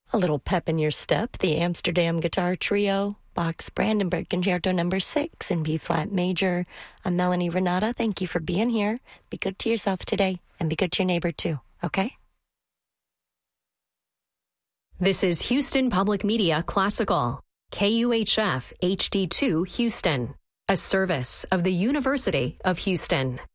A little pep in your step, the Amsterdam Guitar Trio, Bach's Brandenburg Concerto No. 6 in B-flat major. I'm Melanie Renata. Thank you for being here. Be good to yourself today, and be good to your neighbor too, okay? This is Houston Public Media Classical, KUHF HD2 Houston, a service of the University of Houston.